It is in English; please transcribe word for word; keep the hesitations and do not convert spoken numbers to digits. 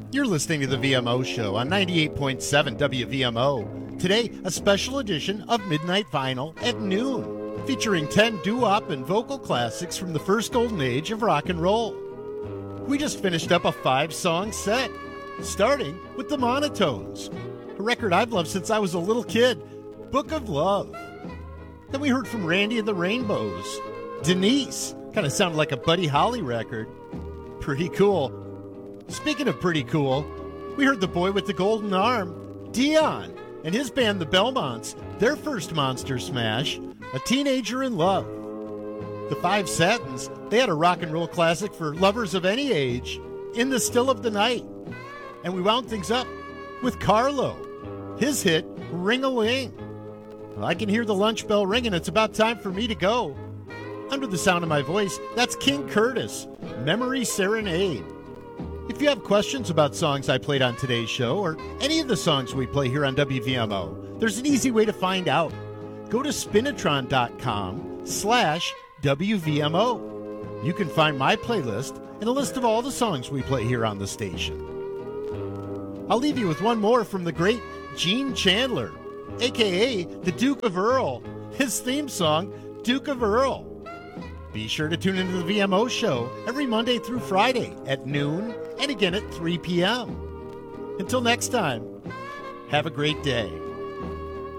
You're listening to the V M O Show on ninety-eight point seven W V M O. Today, a special edition of Midnight Vinyl at noon, featuring ten doo-wop and vocal classics from the first golden age of rock and roll. We just finished up a five-song set, starting with the Monotones, a record I've loved since I was a little kid, Book of Love. Then we heard from Randy and the Rainbows, Denise, kind of sounded like a Buddy Holly record. Pretty cool. Speaking of pretty cool, we heard the boy with the golden arm, Dion, and his band, the Belmonts, their first monster smash, A Teenager in Love. The Five Satins, they had a rock and roll classic for lovers of any age, In the Still of the Night. And we wound things up with Carlo, his hit, Ring-a-Ling. Well, I can hear the lunch bell ringing. It's about time for me to go. Under the sound of my voice, that's King Curtis, Memory Serenade. If you have questions about songs I played on today's show or any of the songs we play here on W V M O, there's an easy way to find out. Go to spinitron.com slash WVMO. You can find my playlist and a list of all the songs we play here on the station. I'll leave you with one more from the great Gene Chandler, a k a the Duke of Earl, his theme song, Duke of Earl. Be sure to tune into the V M O Show every Monday through Friday at noon and again at three p.m. Until next time, have a great day.